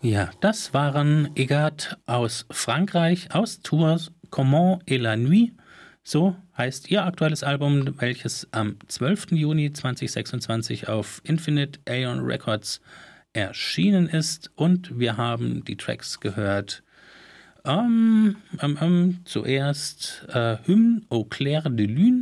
Ja, das waren Egat aus Frankreich, aus Tours, Comment et la Nuit. So heißt ihr aktuelles Album, welches am 12. Juni 2026 auf Infinite Aeon Records erschienen ist. Und wir haben die Tracks gehört. Zuerst Hymne au clair de lune